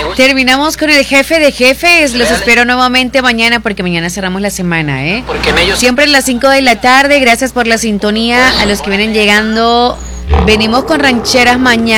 Terminamos con el jefe de jefes. Los espero nuevamente mañana porque mañana cerramos la semana, ¿eh? Siempre a las 5 de la tarde. Gracias por la sintonía. A los que vienen llegando, venimos con rancheras mañana.